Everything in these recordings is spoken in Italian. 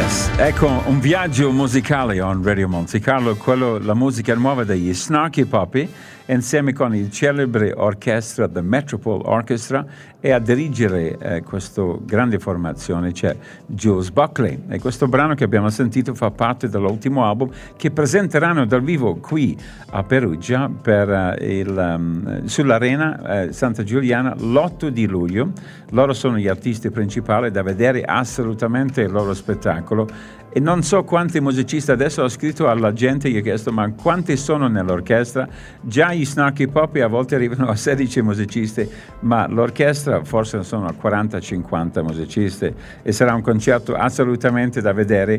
Yes, ecco un viaggio musicale on Radio Monte Carlo, la musica nuova degli Snarky Puppy, insieme con il celebre orchestra The Metropole Orchestra, e a dirigere questa grande formazione c'è Jules Buckley. E questo brano che abbiamo sentito fa parte dell'ultimo album che presenteranno dal vivo qui a Perugia sull'Arena Santa Giuliana l'8 di luglio. Loro sono gli artisti principali, da vedere assolutamente il loro spettacolo. E non so quanti musicisti, adesso ho scritto alla gente, gli ho chiesto ma quanti sono nell'orchestra. Già gli Snarky Puppy a volte arrivano a 16 musicisti, ma l'orchestra forse sono 40-50 musicisti, e sarà un concerto assolutamente da vedere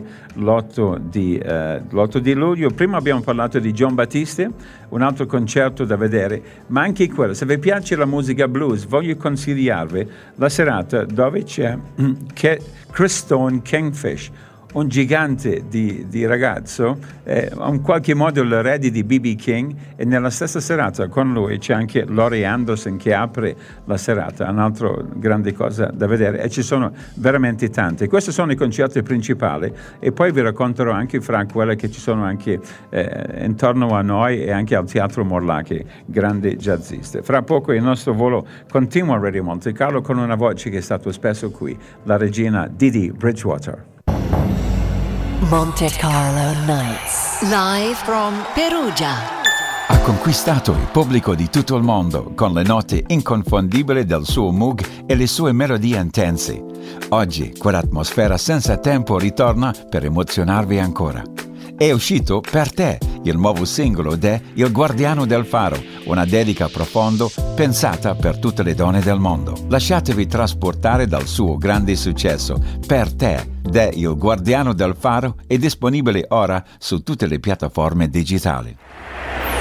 l'8 di luglio. Prima abbiamo parlato di John Batiste, un altro concerto da vedere, ma anche quello, se vi piace la musica blues, voglio consigliarvi la serata dove c'è Chris Stone Kingfish, un gigante di ragazzo, in qualche modo l'erede di B.B. King, e nella stessa serata con lui c'è anche Laurie Anderson che apre la serata, un'altra grande cosa da vedere, e ci sono veramente tante. Questi sono i concerti principali, e poi vi racconterò anche fra quelle che ci sono anche intorno a noi e anche al Teatro Morlacchi, grandi jazziste. Fra poco il nostro volo continua a Radio Monte Carlo con una voce che è stata spesso qui, la regina Didi Bridgewater. Monte Carlo Nights, live from Perugia. Ha conquistato il pubblico di tutto il mondo con le note inconfondibili del suo Moog e le sue melodie intense. Oggi quell'atmosfera senza tempo ritorna per emozionarvi ancora. È uscito Per te, il nuovo singolo de Il Guardiano del Faro, una dedica profonda pensata per tutte le donne del mondo. Lasciatevi trasportare dal suo grande successo. Per te, de Il Guardiano del Faro, è disponibile ora su tutte le piattaforme digitali.